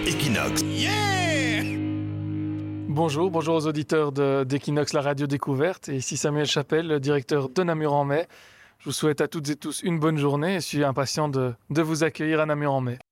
Equinox. Bonjour aux auditeurs d'Equinox, la radio découverte. Et ici Samuel Chapelle, le directeur de Namur-en-Mai. Je vous souhaite à toutes et tous une bonne journée et je suis impatient de vous accueillir à Namur-en-Mai.